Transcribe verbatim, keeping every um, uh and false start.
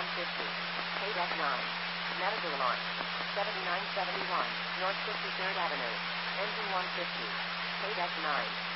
one fifty. Paid F nine. Medical alarm. seventy-nine seventy-one, North fifty-third Avenue. Engine one fifty. Paid F nine.